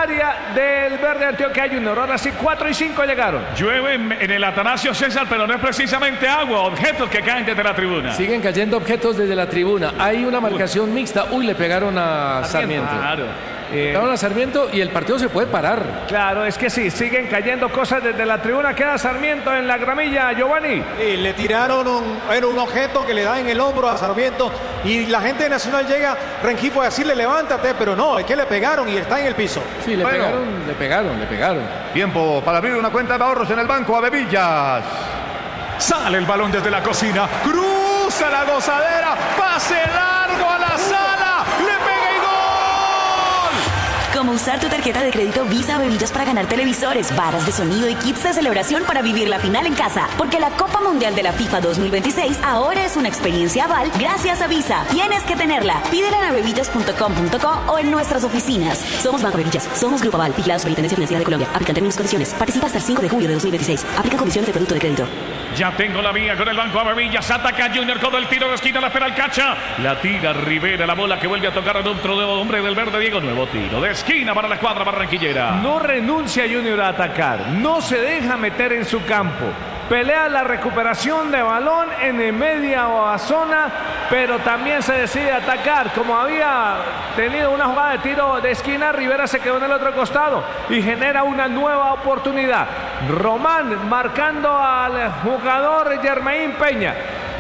área del Verde Antioquia Junior. Ahora sí, 4 y 5 llegaron. Llueve en el Atanasio César, pero no es precisamente agua, objetos que caen desde la tribuna. Siguen cayendo objetos desde la tribuna. Hay una marcación mixta. Uy, le pegaron a Sarmiento. Claro. Pegaron a Sarmiento y el partido se puede parar. Claro, es que sí, siguen cayendo cosas desde la tribuna. Queda Sarmiento en la gramilla, Giovanni. Y le tiraron un objeto que le da en el hombro a Sarmiento y la gente de Nacional llega, Rengifo, a decirle levántate, pero no, es que le pegaron y está en el piso. Sí, le pegaron. Tiempo para abrir una cuenta de ahorros en el Banco Avevillas. Sale el balón desde la cocina, cruza la gozadera, pase largo a la sala, le pega y gol. Cómo usar tu tarjeta de crédito Visa Avevillas para ganar televisores, barras de sonido y kits de celebración para vivir la final en casa. Porque la Copa Mundial de la FIFA 2026 ahora es una experiencia aval gracias a Visa. Tienes que tenerla. Pídela en avevillas.com.co o en nuestras oficinas. Somos Banco Avevillas. Somos Grupo Aval. Vigilados por Superintendencia Financiera de Colombia. Aplican términos y condiciones. Participa hasta el 5 de julio de 2026. Aplican condiciones de producto de crédito. Ya tengo la mía con el Banco Avevillas. Ataca Junior con el tiro de esquina. La espera el Cacha. La tira Rivera. La bola que vuelve a tocar a otro hombre del verde. Diego. Nuevo tiro de esquina para la escuadra barranquillera. No renuncia Junior a atacar. No se deja meter en su campo. Pelea la recuperación de balón en media zona, pero también se decide atacar. Como había tenido una jugada de tiro de esquina, Rivera se quedó en el otro costado y genera una nueva oportunidad. Román marcando al jugador Germain Peña.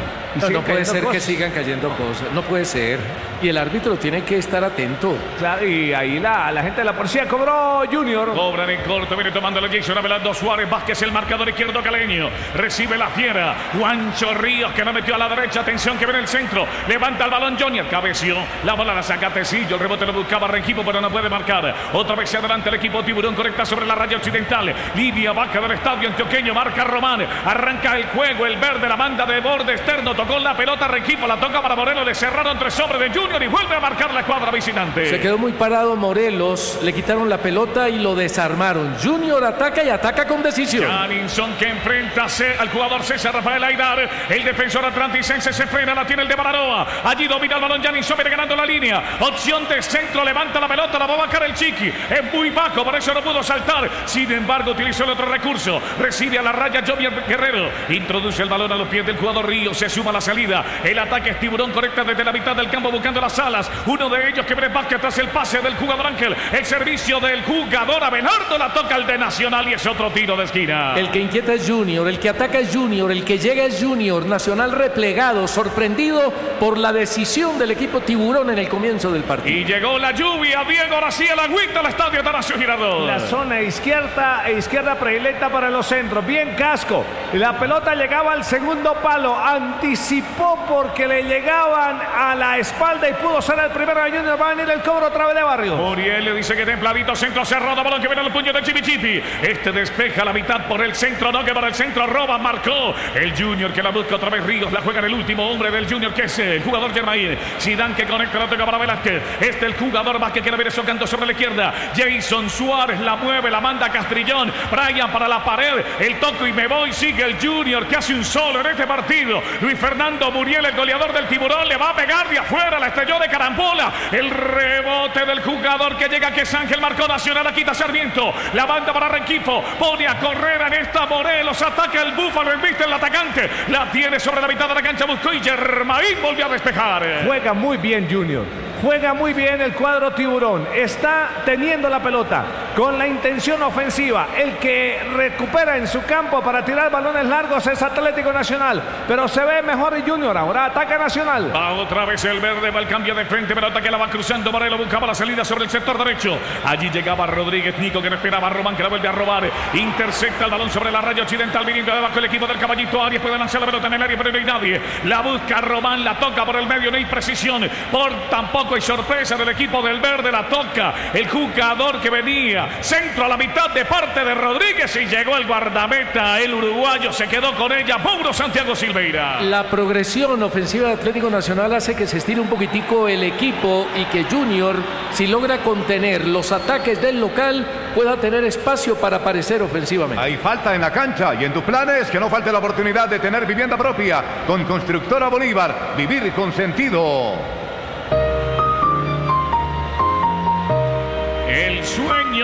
No puede ser que sigan cayendo cosas, no puede ser. Y el árbitro tiene que estar atento. Claro, y ahí la gente de la policía cobró Junior. Cobran en corto, viene tomando la Jason Abelardo Suárez Vázquez, el marcador izquierdo caleño. Recibe la fiera. Juancho Ríos que la metió a la derecha. Atención que viene el centro. Levanta el balón Junior. Cabeció. La bola la saca Tecillo. El rebote lo buscaba Rengifo, pero no puede marcar. Otra vez se adelanta el equipo Tiburón. Conecta sobre la raya occidental. Línea baja del estadio antioqueño. Marca Román. Arranca el juego. El verde la manda de borde externo. Tocó la pelota Rengifo. La toca para Morelos. Le cerraron 3 hombres de Junior y vuelve a marcar la cuadra visitante. Se quedó muy parado Morelos, le quitaron la pelota y lo desarmaron. Junior ataca y ataca con decisión. Janinson que enfrenta al jugador César Rafael Aidar. El defensor atlanticense se frena, la tiene el de Bararoa. Allí domina el balón Janinson, viene ganando la línea. Opción de centro, levanta la pelota, la va a bajar el Chiqui. Es muy bajo, por eso no pudo saltar. Sin embargo, utilizó el otro recurso. Recibe a la raya Jovier Guerrero. Introduce el balón a los pies del jugador Río. Se suma a la salida. El ataque es Tiburón, conecta desde la mitad del campo buscando las alas. Uno de ellos que viene Vázquez tras el pase del jugador Ángel. El servicio del jugador Abelardo, la toca el de Nacional y es otro tiro de esquina. El que inquieta es Junior, el que ataca es Junior, el que llega es Junior. Nacional replegado, sorprendido por la decisión del equipo Tiburón en el comienzo del partido. Y llegó la lluvia, Diego, ahora sí el agüita al estadio Atanasio Girardot. La zona izquierda predilecta para los centros. Bien Casco. La pelota llegaba al segundo palo. Anticipó porque le llegaban a la espalda y pudo ser el primero de Junior. Va a venir el cobro otra vez de Barrio. Muriel le dice que templadito, centro cerrado, balón que viene al puño de Chipi. Este despeja la mitad por el centro, no que para el centro, roba, marcó el Junior que la busca otra vez Ríos, la juega en el último hombre del Junior que es el jugador Germain. Zidane que conecta, la toca para Velázquez. El jugador Vázquez que la viene socando sobre la izquierda. Jason Suárez la mueve, la manda a Castrillón. Brian para la pared, el toco y me voy, sigue el Junior que hace un solo en este partido. Luis Fernando Muriel, el goleador del Tiburón, le va a pegar de afuera, la estrelló de carambola. El rebote del jugador que llega, que es Ángel, marcó Nacional, la quita Sarmiento, la banda para Rengifo, pone a correr en esta Morelos, ataca el Búfalo, embiste el atacante, la tiene sobre la mitad de la cancha, buscó y Germain volvió a despejar. Juega muy bien Junior. Juega muy bien el cuadro Tiburón. Está teniendo la pelota con la intención ofensiva. El que recupera en su campo para tirar balones largos es Atlético Nacional. Pero se ve mejor Junior. Ahora ataca Nacional. Va otra vez el verde, va el cambio de frente. Pelota que la va cruzando. Morelos buscaba la salida sobre el sector derecho. Allí llegaba Rodríguez Nico que no esperaba. Román que la vuelve a robar. Intercepta el balón sobre la raya occidental. Viniendo de abajo el equipo del Caballito Arias. Puede lanzar la pelota en el área, pero no hay nadie. La busca Román. La toca por el medio. No hay precisión. Por tampoco hay sorpresa del equipo del verde. La toca el jugador que venía. Centro a la mitad de parte de Rodríguez. Y llegó el guardameta. El uruguayo se quedó con ella. Mauro Santiago Silveira. La progresión ofensiva de Atlético Nacional hace que se estire un poquitico el equipo y que Junior, si logra contener los ataques del local, pueda tener espacio para aparecer ofensivamente. Hay falta en la cancha y en tus planes que no falte la oportunidad de tener vivienda propia con Constructora Bolívar. Vivir con sentido. El sueño